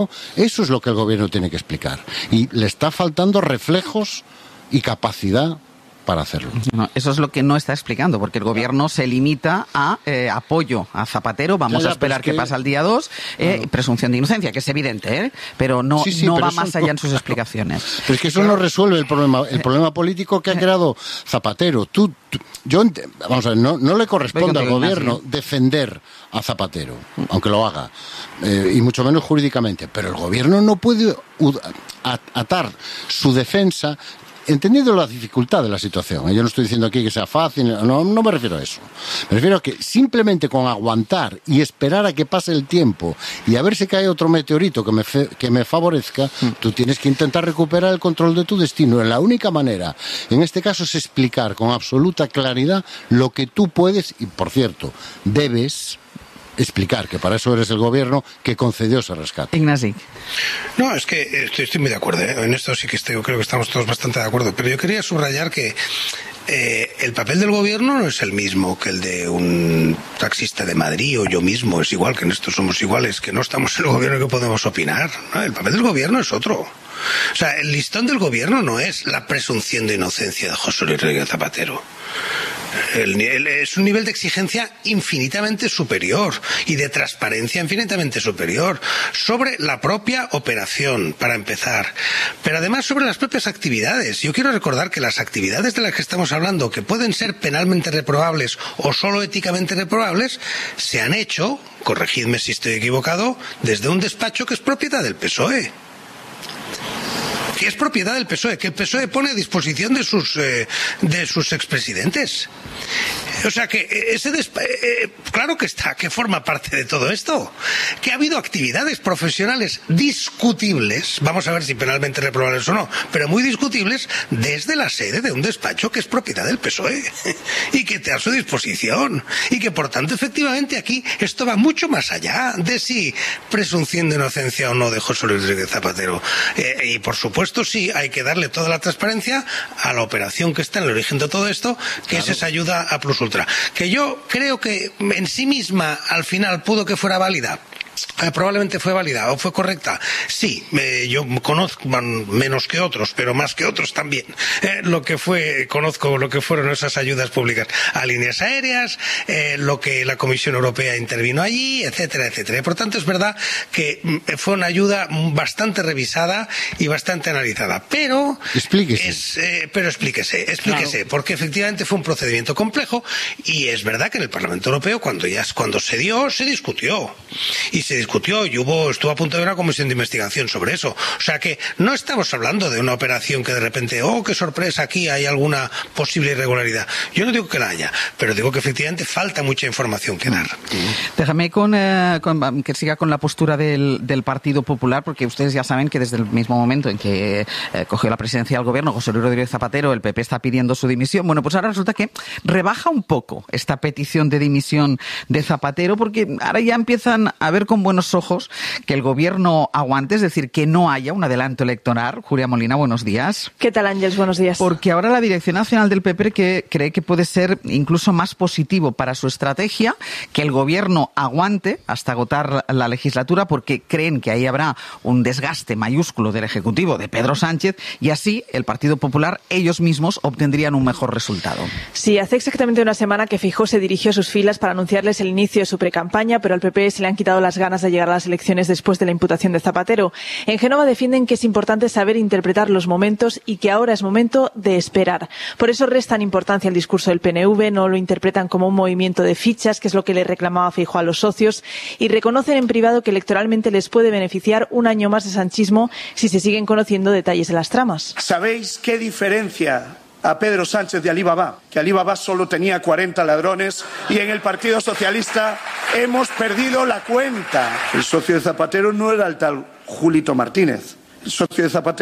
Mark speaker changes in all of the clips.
Speaker 1: Eso es lo que el gobierno tiene que explicar. Y le está faltando reflejos y capacidad para hacerlo.
Speaker 2: No, eso es lo que no está explicando, porque el gobierno se limita a apoyo a Zapatero, vamos a esperar que pasa el día 2, presunción de inocencia, que es evidente, pero no, no va más allá en sus explicaciones.
Speaker 1: Pero es que eso no resuelve el problema político que ha creado Zapatero. Vamos a ver, no le corresponde al gobierno defender a Zapatero, aunque lo haga, y mucho menos jurídicamente, pero el gobierno no puede atar su defensa entendiendo la dificultad de la situación. Yo no estoy diciendo aquí que sea fácil, no me refiero a eso. Me refiero a que simplemente con aguantar y esperar a que pase el tiempo y a ver si cae otro meteorito que me favorezca, tú tienes que intentar recuperar el control de tu destino. La única manera, en este caso, es explicar con absoluta claridad lo que tú puedes y, por cierto, debes explicar, que para eso eres el gobierno que concedió ese rescate.
Speaker 2: Ignasi.
Speaker 3: No, es que estoy muy de acuerdo, en esto sí que creo que estamos todos bastante de acuerdo, pero yo quería subrayar que el papel del gobierno no es el mismo que el de un taxista de Madrid o yo mismo, es igual, que en esto somos iguales, que no estamos en el gobierno y que podemos opinar, ¿no? El papel del gobierno es otro. O sea, el listón del gobierno no es la presunción de inocencia de José Luis Rodríguez Zapatero. Es un nivel de exigencia infinitamente superior y de transparencia infinitamente superior sobre la propia operación, para empezar, pero además sobre las propias actividades. Yo quiero recordar que las actividades de las que estamos hablando, que pueden ser penalmente reprobables o solo éticamente reprobables, se han hecho, corregidme si estoy equivocado, desde un despacho que es propiedad del PSOE. Que es propiedad del PSOE, que el PSOE pone a disposición de sus expresidentes. O sea que claro que está, que forma parte de todo esto. Que ha habido actividades profesionales discutibles, vamos a ver si penalmente reprobables o no, pero muy discutibles desde la sede de un despacho que es propiedad del PSOE y que está a su disposición. Y que por tanto efectivamente aquí esto va mucho más allá de si presunción de inocencia o no de José Luis Rodríguez Zapatero. Y por supuesto sí hay que darle toda la transparencia a la operación que está en el origen de todo esto, que es esa ayuda a Plus Ultra, que yo creo que en sí misma al final pudo que fuera válida. Probablemente fue válida o fue correcta. Sí, yo conozco menos que otros, pero más que otros también. Conozco lo que fueron esas ayudas públicas a líneas aéreas, lo que la Comisión Europea intervino allí, etcétera, etcétera. Por tanto, es verdad que fue una ayuda bastante revisada y bastante analizada. Pero explíquese, claro, porque efectivamente fue un procedimiento complejo y es verdad que en el Parlamento Europeo cuando se dio, se discutió. Y se discutió y estuvo a punto de una comisión de investigación sobre eso. O sea que no estamos hablando de una operación que de repente, qué sorpresa, aquí hay alguna posible irregularidad. Yo no digo que la haya, pero digo que efectivamente falta mucha información que dar.
Speaker 2: Déjame que siga con la postura del Partido Popular, porque ustedes ya saben que desde el mismo momento en que cogió la presidencia del gobierno José Luis Rodríguez Zapatero, el PP está pidiendo su dimisión. Bueno, pues ahora resulta que rebaja un poco esta petición de dimisión de Zapatero, porque ahora ya empiezan a ver con buenos ojos que el gobierno aguante, es decir, que no haya un adelanto electoral. Julia Molina, buenos días.
Speaker 4: ¿Qué tal, Ángeles? Buenos días.
Speaker 2: Porque ahora la Dirección Nacional del PP cree que puede ser incluso más positivo para su estrategia que el gobierno aguante hasta agotar la legislatura, porque creen que ahí habrá un desgaste mayúsculo del Ejecutivo de Pedro Sánchez y así el Partido Popular, ellos mismos, obtendrían un mejor resultado.
Speaker 4: Sí, hace exactamente una semana que Feijóo se dirigió a sus filas para anunciarles el inicio de su precampaña, pero al PP se le han quitado las ganas de llegar a las elecciones después de la imputación de Zapatero. En Génova defienden que es importante saber interpretar los momentos y que ahora es momento de esperar. Por eso restan importancia al discurso del PNV, no lo interpretan como un movimiento de fichas, que es lo que le reclamaba Feijóo a los socios, y reconocen en privado que electoralmente les puede beneficiar un año más de sanchismo si se siguen conociendo detalles de las tramas.
Speaker 5: ¿Sabéis qué diferencia a Pedro Sánchez de Alibaba? Que Alibaba solo tenía 40 ladrones y en el Partido Socialista hemos perdido la cuenta. El socio de Zapatero no era el tal Julito Martínez. El socio de Zapatero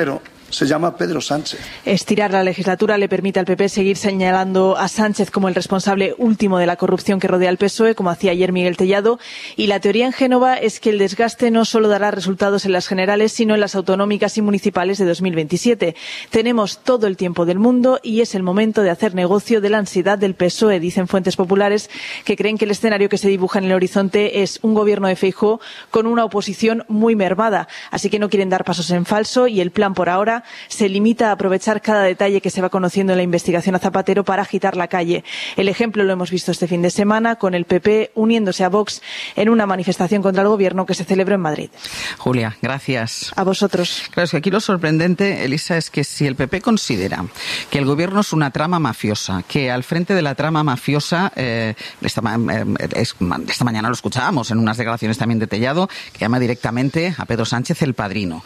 Speaker 5: Se llama Pedro Sánchez.
Speaker 4: Estirar la legislatura le permite al PP seguir señalando a Sánchez como el responsable último de la corrupción que rodea al PSOE, como hacía ayer Miguel Tellado. Y la teoría en Génova es que el desgaste no solo dará resultados en las generales, sino en las autonómicas y municipales de 2027. Tenemos todo el tiempo del mundo y es el momento de hacer negocio de la ansiedad del PSOE, dicen fuentes populares que creen que el escenario que se dibuja en el horizonte es un gobierno de Feijóo con una oposición muy mermada. Así que no quieren dar pasos en falso y el plan por ahora se limita a aprovechar cada detalle que se va conociendo en la investigación a Zapatero para agitar la calle. El ejemplo lo hemos visto este fin de semana con el PP uniéndose a Vox en una manifestación contra el gobierno que se celebró en Madrid.
Speaker 2: Julia, gracias.
Speaker 4: A vosotros.
Speaker 2: Claro, es que aquí lo sorprendente, Elisa, es que si el PP considera que el gobierno es una trama mafiosa, que al frente de la trama mafiosa, esta mañana lo escuchábamos en unas declaraciones también de Tellado, que llama directamente a Pedro Sánchez el padrino.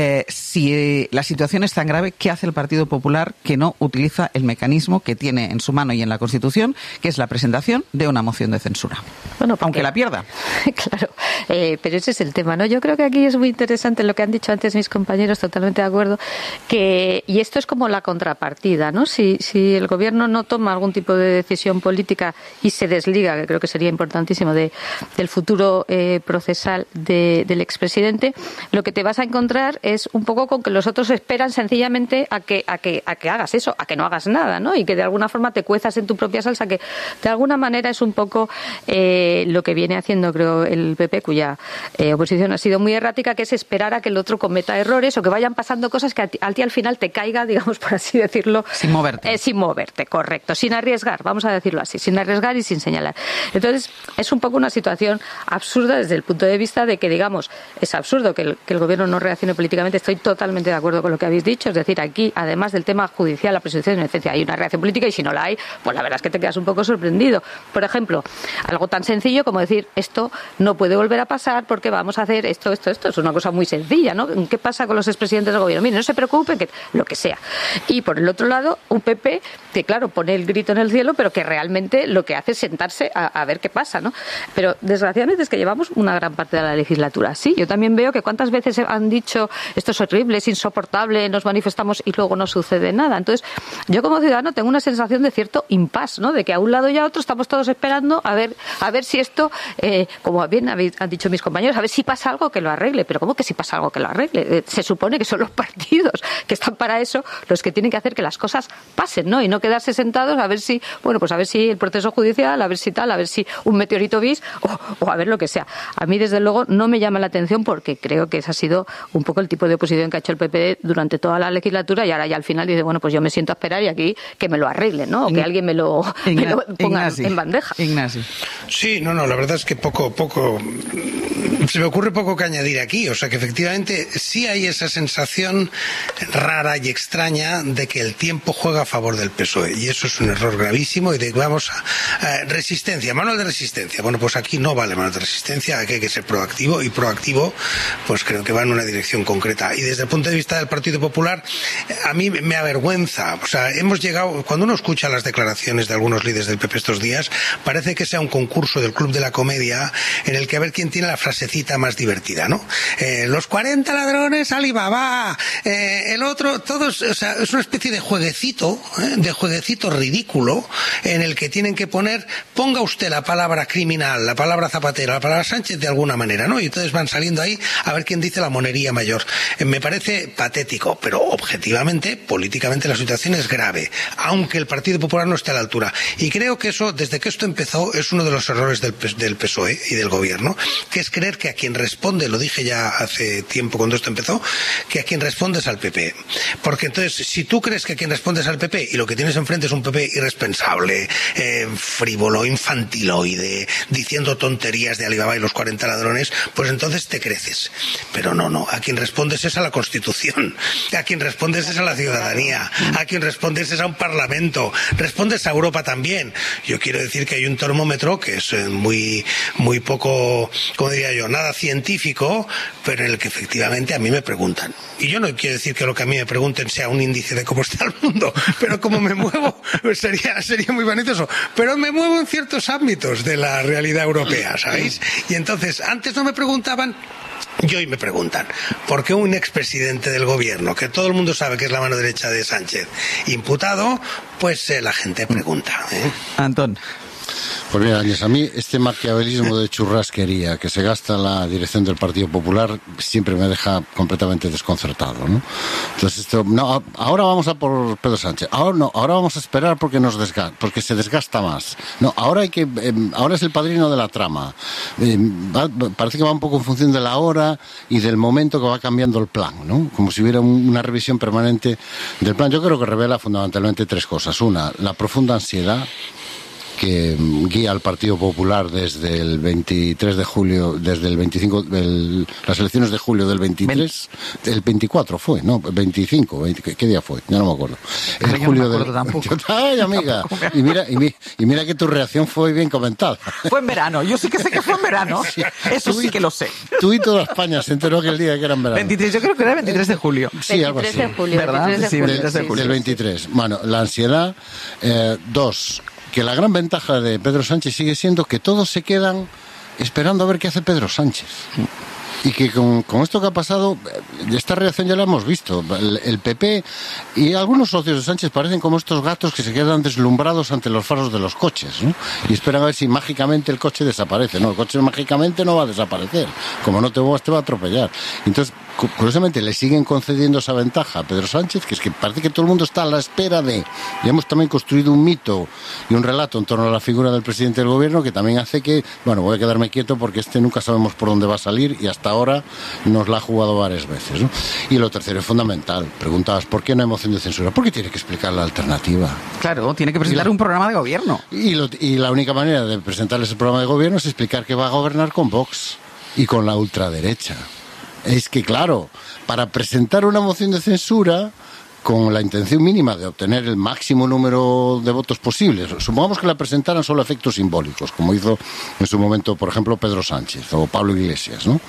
Speaker 2: Si la situación es tan grave, ¿qué hace el Partido Popular que no utiliza el mecanismo que tiene en su mano y en la Constitución, que es la presentación de una moción de censura?
Speaker 6: Bueno,
Speaker 2: aunque la pierda.
Speaker 6: Claro, pero ese es el tema, ¿no? Yo creo que aquí es muy interesante lo que han dicho antes mis compañeros, totalmente de acuerdo, y esto es como la contrapartida, ¿no? Si el gobierno no toma algún tipo de decisión política y se desliga, que creo que sería importantísimo, del futuro procesal del expresidente, lo que te vas a encontrar es un poco con que los otros esperan sencillamente a que hagas eso, a que no hagas nada, ¿no? Y que de alguna forma te cuezas en tu propia salsa, que de alguna manera es un poco lo que viene haciendo, creo, el PP, cuya oposición ha sido muy errática, que es esperar a que el otro cometa errores o que vayan pasando cosas que a ti al final te caiga, digamos, por así decirlo.
Speaker 2: Sin moverte.
Speaker 6: Sin moverte, correcto. Sin arriesgar, vamos a decirlo así, sin arriesgar y sin señalar. Entonces, es un poco una situación absurda desde el punto de vista de que, digamos, es absurdo que el gobierno no reaccione políticamente. Estoy totalmente de acuerdo con lo que habéis dicho. Es decir, aquí, además del tema judicial, la presunción de inocencia, hay una reacción política y si no la hay, pues la verdad es que te quedas un poco sorprendido. Por ejemplo, algo tan sencillo como decir, esto no puede volver a pasar porque vamos a hacer esto. Es una cosa muy sencilla, ¿no? ¿Qué pasa con los expresidentes del gobierno? Mire, no se preocupen, que lo que sea. Y por el otro lado, un PP que, claro, pone el grito en el cielo, pero que realmente lo que hace es sentarse a ver qué pasa, ¿no? Pero desgraciadamente es que llevamos una gran parte de la legislatura. Sí, yo también veo que cuántas veces han dicho esto es horrible, es insoportable, nos manifestamos y luego no sucede nada. Entonces, yo como ciudadano tengo una sensación de cierto impasse, ¿no? De que a un lado y a otro estamos todos esperando a ver si esto, como bien han dicho mis compañeros, a ver si pasa algo que lo arregle. Pero ¿cómo que si pasa algo que lo arregle? Se supone que son los partidos que están para eso los que tienen que hacer que las cosas pasen, ¿no? Y no quedarse sentados a ver si, bueno, pues a ver si el proceso judicial, a ver si tal, a ver si un meteorito bis o a ver lo que sea. A mí, desde luego, no me llama la atención porque creo que ese ha sido un poco el tipo de oposición que ha hecho el PP durante toda la legislatura y ahora ya al final dice, bueno, pues yo me siento a esperar y aquí que me lo arreglen, ¿no? O que alguien me lo ponga en bandeja.
Speaker 2: Ignacio.
Speaker 3: Sí, no, la verdad es que poco, se me ocurre poco que añadir aquí. O sea que efectivamente sí hay esa sensación rara y extraña de que el tiempo juega a favor del PSOE y eso es un error gravísimo y de que vamos a resistencia, manual de resistencia. Bueno, pues aquí no vale manual de resistencia, aquí hay que ser proactivo y proactivo pues creo que va en una dirección concreta. Y desde el punto de vista del Partido Popular, a mí me avergüenza. O sea, hemos llegado, cuando uno escucha las declaraciones de algunos líderes del PP estos días, parece que sea un concurso del Club de la Comedia en el que a ver quién tiene la frasecita más divertida, ¿no? Los 40 ladrones, Alibaba, el otro, todos, o sea, es una especie de jueguecito ridículo en el que tienen que ponga usted la palabra criminal, la palabra Zapatero, la palabra Sánchez de alguna manera, ¿no? Y entonces van saliendo ahí a ver quién dice la monería mayor. Me parece patético, pero objetivamente, políticamente la situación es grave, aunque el Partido Popular no esté a la altura. Y creo que eso, desde que esto empezó, es uno de los errores del PSOE y del gobierno, que es creer que a quien responde, lo dije ya hace tiempo cuando esto empezó, que a quien responde es al PP. Porque entonces, si tú crees que a quien responde es al PP y lo que tienes enfrente es un PP irresponsable, frívolo, infantiloide, diciendo tonterías de Alibaba y los 40 ladrones, pues entonces te creces. Pero no, a quien respondes es a la Constitución, a quien respondes es a la ciudadanía, a quien respondes es a un Parlamento, respondes a Europa también. Yo quiero decir que hay un termómetro que es muy poco, como diría yo, nada científico, pero en el que efectivamente a mí me preguntan. Y yo no quiero decir que lo que a mí me pregunten sea un índice de cómo está el mundo, pero como me muevo, pues sería muy vanitoso. Pero me muevo en ciertos ámbitos de la realidad europea, ¿sabéis? Y entonces, antes no me preguntaban Y hoy me preguntan, ¿por qué un expresidente del gobierno, que todo el mundo sabe que es la mano derecha de Sánchez, imputado? Pues la gente pregunta.
Speaker 2: Antón.
Speaker 1: Pues mira, Áñez, a mí este maquiavelismo de churrasquería que se gasta en la dirección del Partido Popular siempre me deja completamente desconcertado, ¿no? Entonces, ahora vamos a por Pedro Sánchez. Ahora vamos a esperar porque se desgasta más. No, ahora es el padrino de la trama. Parece que va un poco en función de la hora y del momento que va cambiando el plan, ¿no? Como si hubiera una revisión permanente del plan. Yo creo que revela fundamentalmente tres cosas. Una, la profunda ansiedad que guía al Partido Popular desde el 23 de julio, desde el 25, las elecciones de julio del 23, el 24 fue, ¿no? 25, ¿qué día fue? Ya no me acuerdo.
Speaker 2: El julio del... tampoco.
Speaker 1: Ay, amiga, y mira que tu reacción fue bien comentada.
Speaker 2: Fue en verano, yo sí que sé que fue en verano, sí, eso sí que lo sé.
Speaker 1: Tú y toda España se enteró que el día que era en verano.
Speaker 2: 23, yo creo que era el 23 de julio.
Speaker 1: Sí, algo así.
Speaker 6: 23 de julio,
Speaker 2: ¿verdad?
Speaker 6: 23 de julio.
Speaker 2: Sí, 23 de julio.
Speaker 1: Del 23. Bueno, la ansiedad. Dos, que la gran ventaja de Pedro Sánchez sigue siendo que todos se quedan esperando a ver qué hace Pedro Sánchez. Y que con esto que ha pasado, esta reacción ya la hemos visto. El PP y algunos socios de Sánchez parecen como estos gatos que se quedan deslumbrados ante los faros de los coches, ¿no? Y esperan a ver si mágicamente el coche desaparece. No, el coche mágicamente no va a desaparecer. Como no te muevas, te va a atropellar. Entonces, curiosamente, le siguen concediendo esa ventaja a Pedro Sánchez, que es que parece que todo el mundo está a la espera de... Y hemos también construido un mito y un relato en torno a la figura del presidente del gobierno que también hace que, bueno, voy a quedarme quieto porque nunca sabemos por dónde va a salir y hasta ahora nos la ha jugado varias veces, ¿no? Y lo tercero es fundamental. Preguntabas, ¿por qué no hay moción de censura? Porque tiene que explicar la alternativa.
Speaker 2: Claro, tiene que presentar un programa de gobierno.
Speaker 1: Y la única manera de presentarles el programa de gobierno es explicar que va a gobernar con Vox y con la ultraderecha. Es que, claro, para presentar una moción de censura con la intención mínima de obtener el máximo número de votos posibles, supongamos que la presentaran solo a efectos simbólicos, como hizo en su momento, por ejemplo, Pedro Sánchez o Pablo Iglesias, ¿no?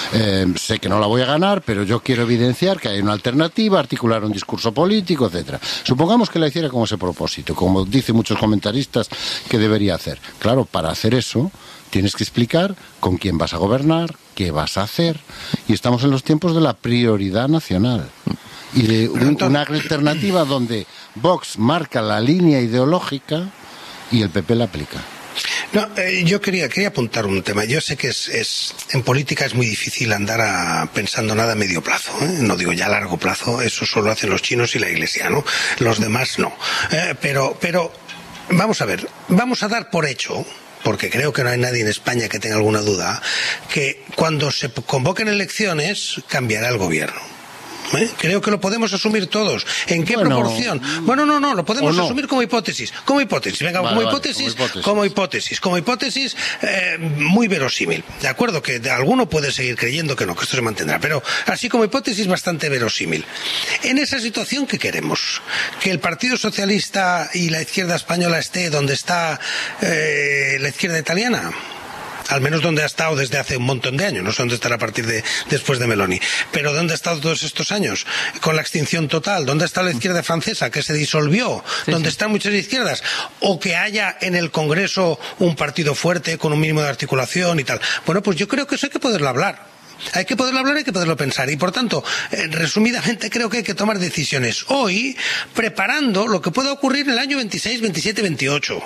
Speaker 1: Sé que no la voy a ganar, pero yo quiero evidenciar que hay una alternativa, articular un discurso político, etcétera. Supongamos que la hiciera con ese propósito, como dicen muchos comentaristas que debería hacer. Claro, para hacer eso tienes que explicar con quién vas a gobernar, qué vas a hacer, y estamos en los tiempos de la prioridad nacional y de una alternativa donde Vox marca la línea ideológica y el PP la aplica.
Speaker 3: No, yo quería apuntar un tema. Yo sé que en política es muy difícil andar pensando nada a medio plazo, ¿eh? No digo ya a largo plazo, eso solo hacen los chinos y la Iglesia, ¿no? Los demás no. Pero vamos a ver, vamos a dar por hecho, porque creo que no hay nadie en España que tenga alguna duda, que cuando se convoquen elecciones cambiará el gobierno. Creo que lo podemos asumir todos. ¿En qué proporción? Bueno, no, lo podemos asumir como hipótesis. Venga, como hipótesis muy verosímil. De acuerdo, que alguno puede seguir creyendo que no, que esto se mantendrá, pero así como hipótesis bastante verosímil. En esa situación, ¿qué queremos? ¿Que el Partido Socialista y la izquierda española esté donde está la izquierda italiana? Al menos donde ha estado desde hace un montón de años, no sé dónde estará a partir de después de Meloni, pero ¿dónde ha estado todos estos años? Con la extinción total, ¿dónde está la izquierda francesa que se disolvió? ¿Dónde están muchas izquierdas? O que haya en el Congreso un partido fuerte con un mínimo de articulación y tal. Bueno, pues yo creo que eso hay que poderlo hablar. Hay que poderlo hablar, hay que poderlo pensar y por tanto, resumidamente creo que hay que tomar decisiones hoy preparando lo que pueda ocurrir en el año 26, 27, 28.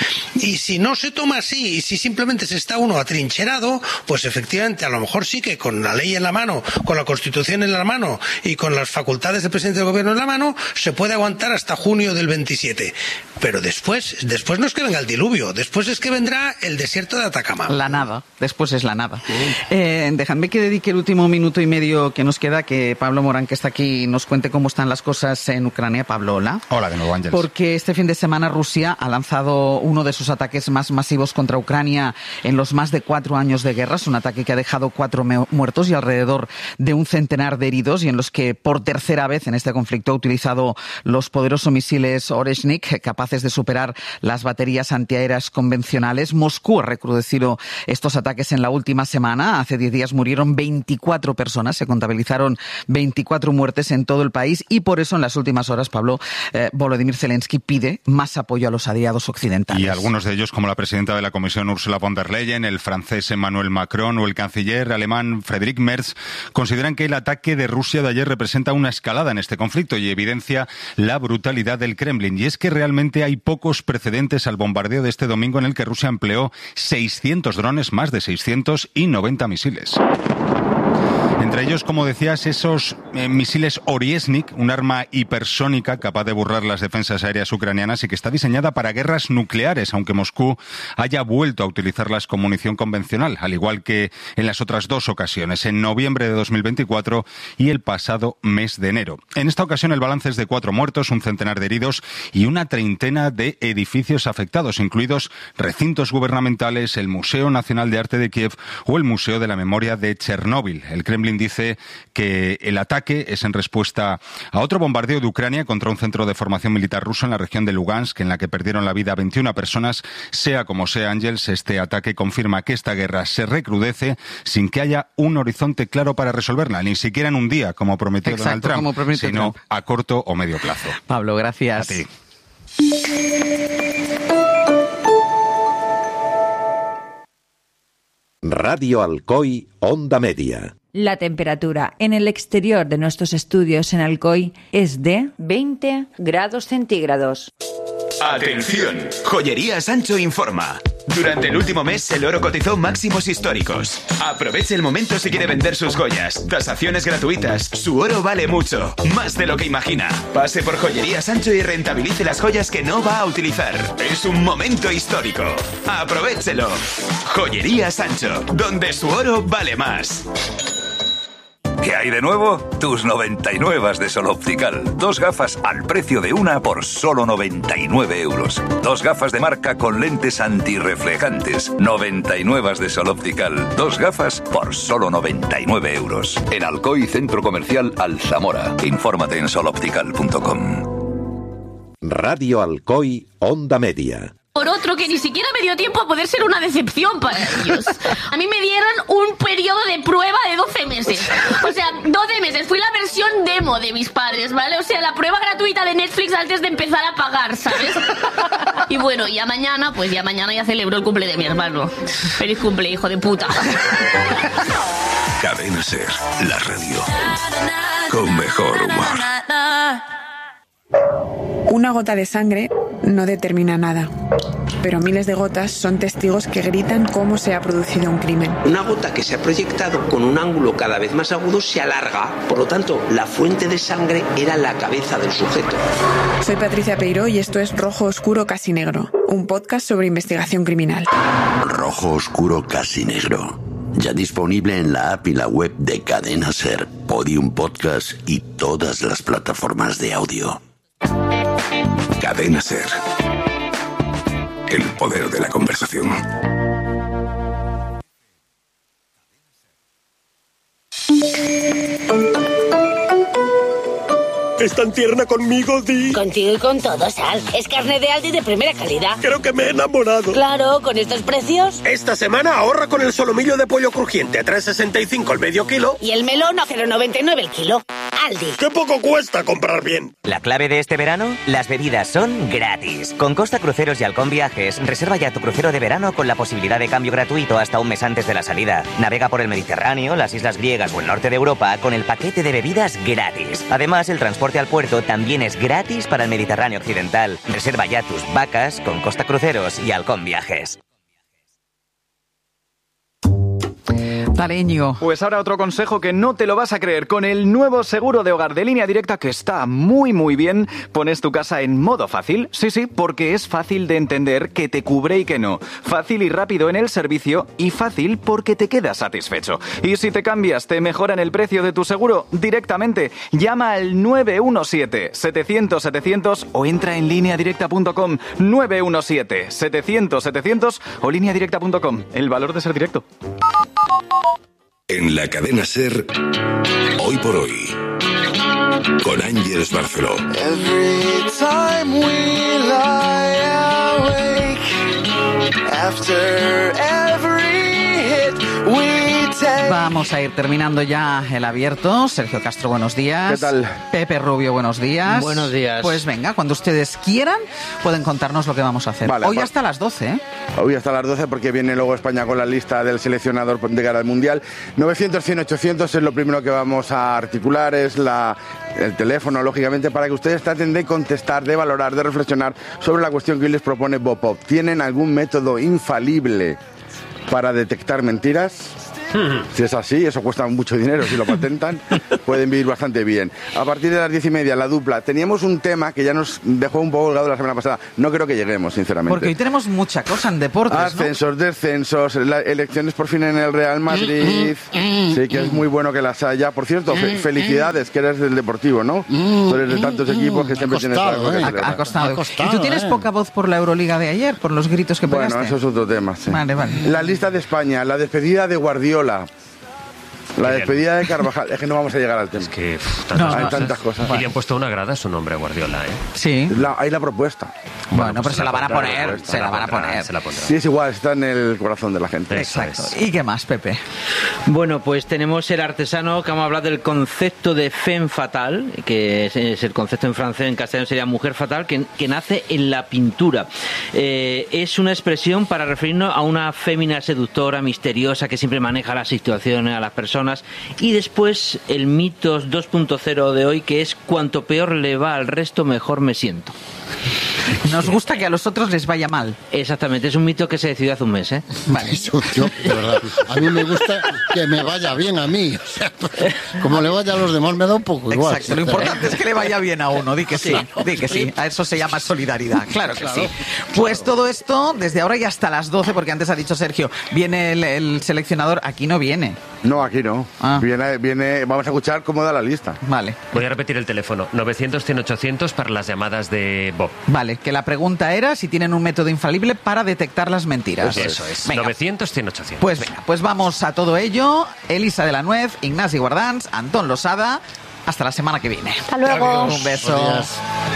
Speaker 3: Y si no se toma así y si simplemente se está uno atrincherado, pues efectivamente a lo mejor sí que con la ley en la mano, con la Constitución en la mano y con las facultades del presidente del gobierno en la mano, se puede aguantar hasta junio del 27. Pero después no es que venga el diluvio, después es que vendrá el desierto de Atacama.
Speaker 2: La nada, después es la nada. Dejadme que dedique el último minuto y medio que nos queda, que Pablo Morán, que está aquí, nos cuente cómo están las cosas en Ucrania. Pablo, hola.
Speaker 7: Hola, de nuevo, Ángeles.
Speaker 2: Porque este fin de semana Rusia ha lanzado uno de sus ataques más masivos contra Ucrania en los más de 4 años de guerra. Es un ataque que ha dejado 4 muertos y alrededor de un centenar de heridos, y en los que por tercera vez en este conflicto ha utilizado los poderosos misiles Oreshnik, capaces de superar las baterías antiaéreas convencionales. Moscú ha recrudecido estos ataques en la última semana. Hace 10 días murieron 24 personas, se contabilizaron 24 muertes en todo el país, y por eso en las últimas horas, Pablo, Volodymyr Zelensky pide más apoyo a los aliados occidentales. fundamentales.
Speaker 7: Y algunos de ellos, como la presidenta de la Comisión Ursula von der Leyen, el francés Emmanuel Macron o el canciller alemán Friedrich Merz, consideran que el ataque de Rusia de ayer representa una escalada en este conflicto y evidencia la brutalidad del Kremlin. Y es que realmente hay pocos precedentes al bombardeo de este domingo en el que Rusia empleó 600 drones, más de 600 y 90 misiles. Entre ellos, como decías, esos misiles Oriesnik, un arma hipersónica capaz de burlar las defensas aéreas ucranianas y que está diseñada para guerras nucleares, aunque Moscú haya vuelto a utilizarlas con munición convencional, al igual que en las otras dos ocasiones, en noviembre de 2024 y el pasado mes de enero. En esta ocasión el balance es de 4 muertos, un centenar de heridos y una treintena de edificios afectados, incluidos recintos gubernamentales, el Museo Nacional de Arte de Kiev o el Museo de la Memoria de Chernóbil. El Kremlin dice que el ataque es en respuesta a otro bombardeo de Ucrania contra un centro de formación militar ruso en la región de Lugansk, en la que perdieron la vida 21 personas. Sea como sea, Ángels, este ataque confirma que esta guerra se recrudece sin que haya un horizonte claro para resolverla, ni siquiera en un día, como prometió Donald Trump, sino a corto o medio plazo.
Speaker 2: Pablo, gracias.
Speaker 7: A ti.
Speaker 8: Radio Alcoy, Onda Media.
Speaker 9: La temperatura en el exterior de nuestros estudios en Alcoy es de 20 grados centígrados.
Speaker 10: ¡Atención! Joyería Sancho informa. Durante el último mes, el oro cotizó máximos históricos. Aproveche el momento si quiere vender sus joyas. Tasaciones gratuitas. Su oro vale mucho. Más de lo que imagina. Pase por Joyería Sancho y rentabilice las joyas que no va a utilizar. Es un momento histórico. ¡Aprovéchelo! Joyería Sancho, donde su oro vale más.
Speaker 11: ¿Qué hay de nuevo? Tus 99 de Sol Optical. 2 gafas al precio de una por solo 99 euros. 2 gafas de marca con lentes antirreflejantes. 99 de Sol Optical. 2 gafas por solo 99 euros. En Alcoy, Centro Comercial Alzamora. Infórmate en soloptical.com.
Speaker 8: Radio Alcoy, Onda Media.
Speaker 12: Por otro que ni siquiera me dio tiempo a poder ser una decepción para ellos. A mí me dieron un periodo de prueba de 12 meses. O sea, 12 meses. Fui la versión demo de mis padres, ¿vale? O sea, la prueba gratuita de Netflix antes de empezar a pagar, ¿sabes? Y bueno, ya mañana ya celebro el cumple de mi hermano. Feliz cumple, hijo de puta.
Speaker 11: Cadena Ser, la radio con mejor humor.
Speaker 13: Una gota de sangre no determina nada, pero miles de gotas son testigos que gritan cómo se ha producido un crimen.
Speaker 14: Una gota que se ha proyectado con un ángulo cada vez más agudo se alarga, por lo tanto, la fuente de sangre era la cabeza del sujeto.
Speaker 13: Soy Patricia Peiró y esto es Rojo Oscuro Casi Negro, un podcast sobre investigación criminal.
Speaker 15: Rojo Oscuro Casi Negro. Ya disponible en la app y la web de Cadena Ser, Podium Podcast y todas las plataformas de audio.
Speaker 11: Cadena Ser. El poder de la conversación.
Speaker 16: ¿Es tan tierna conmigo, Di?
Speaker 17: Contigo y con todo, Sal. Es carne de Aldi de primera calidad.
Speaker 16: Creo que me he enamorado.
Speaker 17: Claro, con estos precios.
Speaker 16: Esta semana ahorra con el solomillo de pollo crujiente a 3,65 el medio kilo.
Speaker 17: Y el melón a 0,99 el kilo. Aldi.
Speaker 16: ¡Qué poco cuesta comprar bien!
Speaker 18: La clave de este verano, las bebidas son gratis. Con Costa Cruceros y Halcón Viajes, reserva ya tu crucero de verano con la posibilidad de cambio gratuito hasta un mes antes de la salida. Navega por el Mediterráneo, las islas griegas o el norte de Europa con el paquete de bebidas gratis. Además, el transporte al puerto también es gratis para el Mediterráneo occidental. Reserva ya tus vacas con Costa Cruceros y Halcón Viajes.
Speaker 2: Tareño.
Speaker 19: Pues ahora otro consejo que no te lo vas a creer. Con el nuevo seguro de hogar de Línea Directa, que está muy muy bien, pones tu casa en modo fácil. Sí, porque es fácil de entender que te cubre y que no. Fácil y rápido en el servicio y fácil porque te quedas satisfecho. Y si te cambias, te mejoran el precio de tu seguro directamente. Llama al 917-700-700 o entra en lineadirecta.com. 917-700-700 o lineadirecta.com. El valor de ser directo.
Speaker 11: En la cadena Ser, Hoy por Hoy, con Ángels Barceló.
Speaker 20: Every time we lie awake, after every hit we take.
Speaker 2: Vamos a ir terminando ya el abierto. Sergio Castro, buenos días.
Speaker 21: ¿Qué tal?
Speaker 2: Pepe Rubio, buenos días.
Speaker 21: Buenos días.
Speaker 2: Pues venga, cuando ustedes quieran, pueden contarnos lo que vamos a hacer.
Speaker 21: Vale,
Speaker 2: Hoy hasta las 12, ¿eh?
Speaker 21: Hoy hasta las 12 porque viene luego España con la lista del seleccionador de cara al Mundial. 900, 100, 800 es lo primero que vamos a articular, es el teléfono, lógicamente, para que ustedes traten de contestar, de valorar, de reflexionar sobre la cuestión que hoy les propone Bob Pop. ¿Tienen algún método infalible para detectar mentiras? Si es así, eso cuesta mucho dinero. Si lo patentan, pueden vivir bastante bien. A partir de las 10:30, la dupla. Teníamos un tema que ya nos dejó un poco colgado la semana pasada. No creo que lleguemos, sinceramente.
Speaker 2: Porque hoy tenemos mucha cosa en deportes,
Speaker 21: Ascensos, ¿no? Descensos, elecciones por fin en el Real Madrid. Sí, que es muy bueno que las haya. Por cierto, felicidades, que eres del Deportivo, ¿no? Tú eres de tantos equipos que siempre tienes algo que celebrar.
Speaker 2: Ha costado. ¿Y tú tienes poca voz por la Euroliga de ayer, por los gritos que pegaste?
Speaker 21: Bueno, eso es otro tema, sí.
Speaker 2: Vale.
Speaker 21: La lista de España, la despedida de Guardiola. La despedida de Carvajal. Es que no vamos a llegar al tema.
Speaker 22: Es que
Speaker 21: hay tantas cosas.
Speaker 22: Y le han puesto una grada a su nombre, Guardiola, ¿eh?
Speaker 2: Sí.
Speaker 21: Hay la propuesta.
Speaker 2: Bueno, pero se la van a poner. Se la van a poner.
Speaker 21: Sí, es igual, está en el corazón de la gente.
Speaker 2: Exacto. ¿Y qué más, Pepe?
Speaker 23: Bueno, pues tenemos el artesano que vamos a hablar del concepto de femme fatal, que es el concepto en francés, en castellano sería mujer fatal, que nace en la pintura. Es una expresión para referirnos a una fémina seductora, misteriosa, que siempre maneja las situaciones, a las personas. Y después el mitos 2.0 de hoy, que es cuanto peor le va al resto, mejor me siento.
Speaker 2: Nos gusta que a los otros les vaya mal.
Speaker 23: Exactamente, es un mito que se decidió hace un mes, ¿eh?
Speaker 2: Vale.
Speaker 1: De verdad, a mí me gusta que me vaya bien a mí. O sea, como le vaya a los demás me da un poco igual.
Speaker 2: Exacto, lo importante es que le vaya bien a uno, di que sí, di que sí. A eso se llama solidaridad, claro que sí. Pues todo esto desde ahora y hasta las 12, porque antes ha dicho Sergio, viene el seleccionador, aquí no viene.
Speaker 21: No, aquí no. Viene, vamos a escuchar cómo da la lista.
Speaker 2: Vale.
Speaker 22: Voy a repetir el teléfono, 900, 100, 800 para las llamadas de Bob.
Speaker 2: Vale, que la pregunta era si tienen un método infalible para detectar las mentiras.
Speaker 22: Eso es.
Speaker 2: Venga.
Speaker 22: 900, 100, 800.
Speaker 2: Pues venga, pues vamos a todo ello. Elisa de la Nuez, Ignasi Guardans, Antón Losada. Hasta la semana que viene.
Speaker 6: Hasta luego.
Speaker 2: Un beso.
Speaker 1: Adiós.